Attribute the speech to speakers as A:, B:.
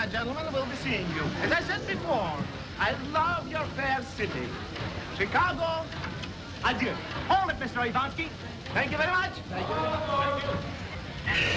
A: gentlemen, we'll be seeing you. As I said before, I love your fair city. Chicago, adieu. Hold it, Mr. Ivansky. Thank you very much. Thank you.